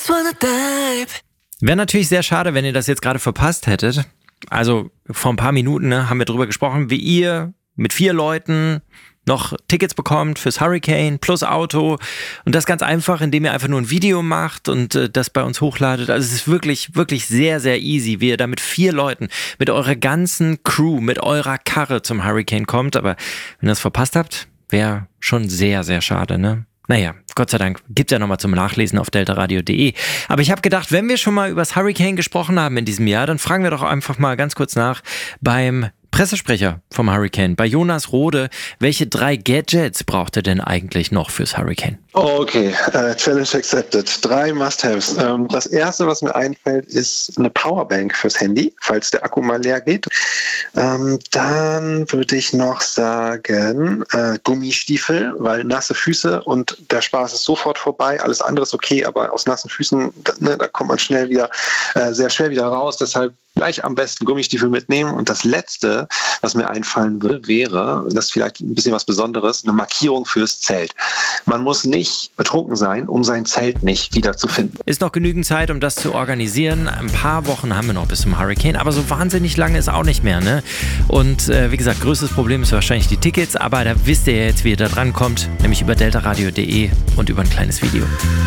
just wanna dive. Wäre natürlich sehr schade, wenn ihr das jetzt gerade verpasst hättet. Also vor ein paar Minuten haben wir darüber gesprochen, wie ihr mit 4 Leuten noch Tickets bekommt fürs Hurricane plus Auto und das ganz einfach, indem ihr einfach nur ein Video macht und das bei uns hochladet. Also es ist wirklich, wirklich sehr, sehr easy, wie ihr da mit 4 Leuten, mit eurer ganzen Crew, mit eurer Karre zum Hurricane kommt. Aber wenn ihr das verpasst habt, wäre schon sehr, sehr schade, ne? Naja, Gott sei Dank gibt's ja nochmal zum Nachlesen auf deltaradio.de. Aber ich habe gedacht, wenn wir schon mal übers Hurricane gesprochen haben in diesem Jahr, dann fragen wir doch einfach mal ganz kurz nach beim Pressesprecher vom Hurricane, bei Jonas Rode. Welche 3 Gadgets braucht er denn eigentlich noch fürs Hurricane? Okay, Challenge accepted. 3 Must-Haves. Das erste, was mir einfällt, ist eine Powerbank fürs Handy, falls der Akku mal leer geht. Dann würde ich noch sagen Gummistiefel, weil nasse Füße und der Spaß ist sofort vorbei. Alles andere ist okay, aber aus nassen Füßen, da kommt man schnell wieder, sehr schwer wieder raus. Deshalb gleich am besten Gummistiefel mitnehmen. Und das Letzte, was mir einfallen würde, wäre, das ist vielleicht ein bisschen was Besonderes, eine Markierung fürs Zelt. Man muss nicht betrunken sein, um sein Zelt nicht wiederzufinden. Ist noch genügend Zeit, um das zu organisieren. Ein paar Wochen haben wir noch bis zum Hurricane, aber so wahnsinnig lange ist auch nicht mehr, ne? Und wie gesagt, größtes Problem ist wahrscheinlich die Tickets, aber da wisst ihr jetzt, wie ihr da dran kommt, nämlich über deltaradio.de und über ein kleines Video.